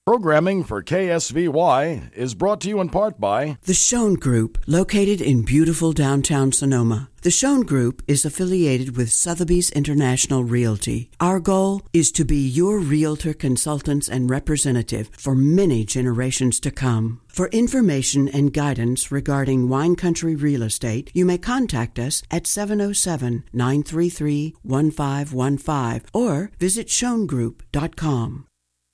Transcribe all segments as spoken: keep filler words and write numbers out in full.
Programming for K S V Y is brought to you in part by The Schoen Group, located in beautiful downtown Sonoma. The Schoen Group is affiliated with Sotheby's International Realty. Our goal is to be your realtor consultants and representative for many generations to come. For information and guidance regarding wine country real estate, you may contact us at seven oh seven, nine three three, one five one five or visit schoen group dot com.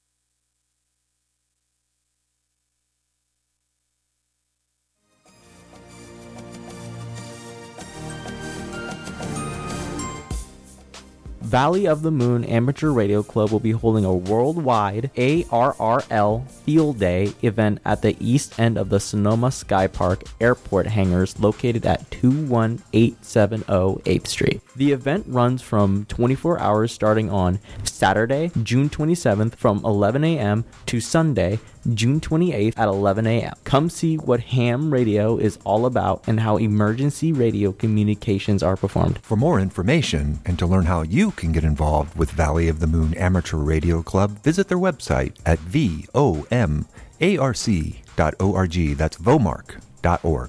Valley of the Moon Amateur Radio Club will be holding a worldwide A R R L Field Day event at the east end of the Sonoma Sky Park Airport hangars located at two one eight seven zero eighth Street. The event runs from twenty-four hours starting on Saturday, June twenty-seventh from eleven a.m. to Sunday, June twenty-eighth at eleven a.m. Come see what ham radio is all about and how emergency radio communications are performed. For more information and to learn how you can get involved with Valley of the Moon Amateur Radio Club, visit their website at V O M A R C dot org. That's vomark dot org.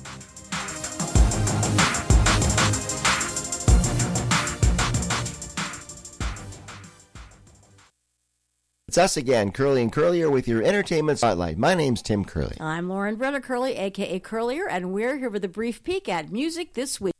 It's us again, Curly and Curlier, with your Entertainment Spotlight. My name's Tim Curley. I'm Lauren Brenner Curley, a k a. Curlier, and we're here with a brief peek at music this week.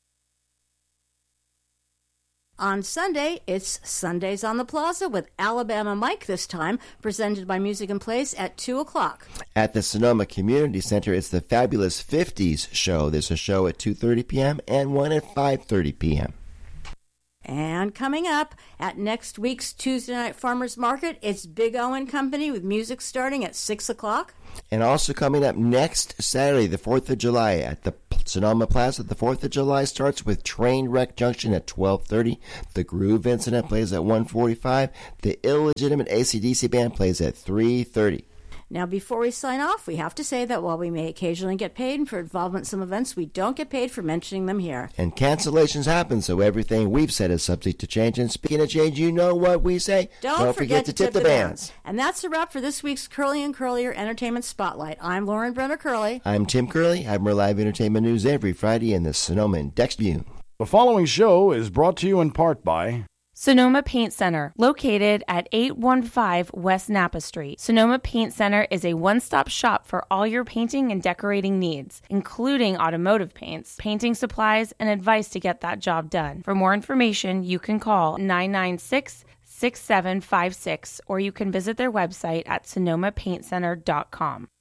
On Sunday, it's Sundays on the Plaza with Alabama Mike this time, presented by Music and Place at two o'clock. At the Sonoma Community Center, it's the Fabulous fifties show. There's a show at two thirty p.m. and one at five thirty p.m. And coming up at next week's Tuesday Night Farmers Market, it's Big O and Company with music starting at six o'clock. And also coming up next Saturday, the fourth of July, at the Sonoma Plaza, the fourth of July starts with Trainwreck Junction at twelve thirty. The Groove Incident plays at one forty-five. The Illegitimate A C D C Band plays at three thirty. Now, before we sign off, we have to say that while we may occasionally get paid for involvement in some events, we don't get paid for mentioning them here. And cancellations happen, so everything we've said is subject to change. And speaking of change, you know what we say. Don't, don't forget, forget to tip, tip the bands. bands. And that's a wrap for this week's Curly and Curlier Entertainment Spotlight. I'm Lauren Brenner Curley. I'm Tim Curley. I have more live entertainment news every Friday in the Sonoma and Dexter. The following show is brought to you in part by Sonoma Paint Center, located at eight one five West Napa Street. Sonoma Paint Center is a one-stop shop for all your painting and decorating needs, including automotive paints, painting supplies, and advice to get that job done. For more information, you can call nine nine six, six seven five six or you can visit their website at sonoma paint center dot com.